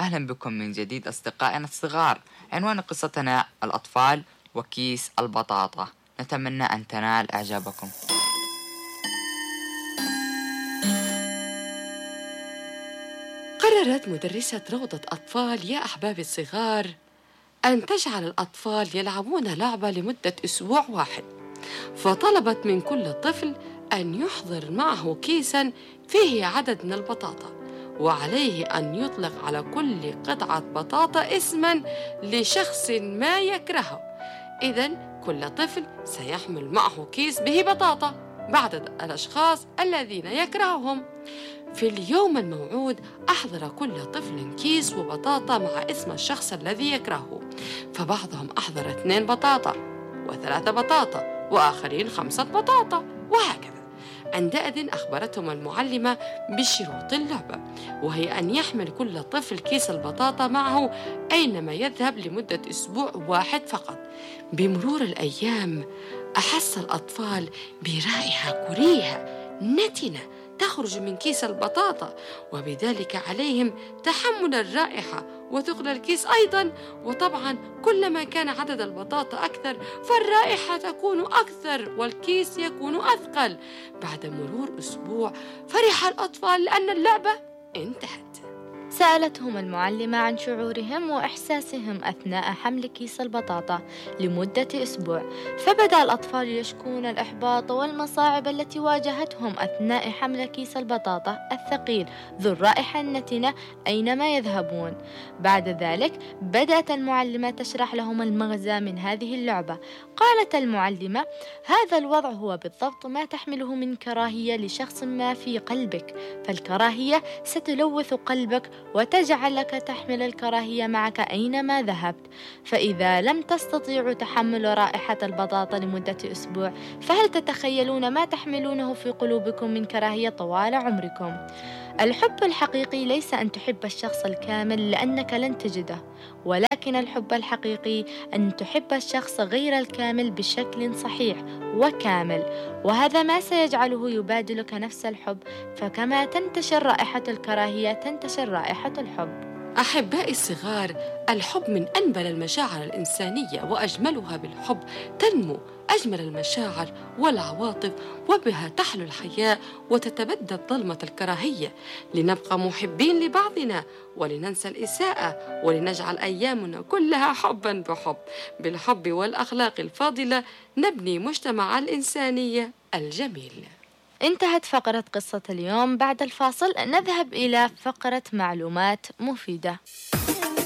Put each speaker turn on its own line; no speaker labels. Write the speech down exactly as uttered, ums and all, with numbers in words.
أهلا بكم من جديد أصدقائنا الصغار. عنوان قصتنا الأطفال وكيس البطاطا. نتمنى أن تنال إعجابكم.
قررت مدرسة روضة أطفال يا أحبابي الصغار أن تجعل الأطفال يلعبون لعبة لمدة أسبوع واحد، فطلبت من كل طفل أن يحضر معه كيساً فيه عدد من البطاطا، وعليه أن يطلق على كل قطعة بطاطا اسماً لشخص ما يكرهه. إذن كل طفل سيحمل معه كيس به بطاطا بعدد الأشخاص الذين يكرههم. في اليوم الموعود أحضر كل طفل كيس وبطاطا مع اسم الشخص الذي يكرهه، فبعضهم أحضر اثنين بطاطا وثلاثة بطاطا وآخرين خمسة بطاطا وهكذا. عندئذ أخبرتهم المعلمة بشروط اللعبة، وهي أن يحمل كل طفل كيس البطاطا معه أينما يذهب لمدة أسبوع واحد فقط. بمرور الأيام أحس الأطفال برائحة كريهة نتنة تخرج من كيس البطاطا، وبذلك عليهم تحمل الرائحة وثقل الكيس أيضا. وطبعا كلما كان عدد البطاطا أكثر فالرائحة تكون أكثر والكيس يكون أثقل. بعد مرور أسبوع فرح الأطفال لأن اللعبة انتهت.
سألتهم المعلمة عن شعورهم وإحساسهم أثناء حمل كيس البطاطا لمدة أسبوع، فبدأ الأطفال يشكون الإحباط والمصاعب التي واجهتهم أثناء حمل كيس البطاطا الثقيل ذو الرائحة النتنة أينما يذهبون. بعد ذلك بدأت المعلمة تشرح لهم المغزى من هذه اللعبة. قالت المعلمة: هذا الوضع هو بالضبط ما تحمله من كراهية لشخص ما في قلبك، فالكراهية ستلوث قلبك وتجعلك تحمل الكراهية معك أينما ذهبت. فإذا لم تستطيعوا تحمل رائحة البطاطا لمدة أسبوع، فهل تتخيلون ما تحملونه في قلوبكم من كراهية طوال عمركم؟ الحب الحقيقي ليس أن تحب الشخص الكامل لأنك لن تجده، ولكن الحب الحقيقي أن تحب الشخص غير الكامل بشكل صحيح وكامل، وهذا ما سيجعله يبادلك نفس الحب. فكما تنتشر رائحة الكراهية تنتشر رائحة الحب.
أحبائي الصغار، الحب من أنبل المشاعر الإنسانية وأجملها. بالحب تنمو أجمل المشاعر والعواطف، وبها تحلو الحياة وتتبدد ظلمة الكراهية. لنبقى محبين لبعضنا ولننسى الإساءة ولنجعل أيامنا كلها حبا بحب. بالحب والأخلاق الفاضلة نبني مجتمع الإنسانية الجميل.
انتهت فقرة قصة اليوم. بعد الفاصل نذهب إلى فقرة معلومات مفيدة.